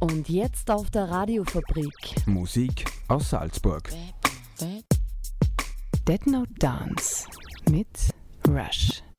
Und jetzt auf der Radiofabrik. Musik aus Salzburg. Dead Note Dance mit Rush.